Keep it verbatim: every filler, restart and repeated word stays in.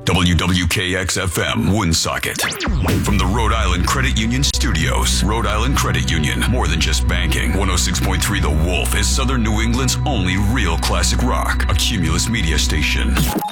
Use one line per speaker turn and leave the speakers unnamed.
W W K X F M, Woonsocket. From the Rhode Island Credit Union Studios. Rhode Island Credit Union, more than just banking. one oh six point three The Wolf is Southern New England's only real classic rock. A Cumulus media station.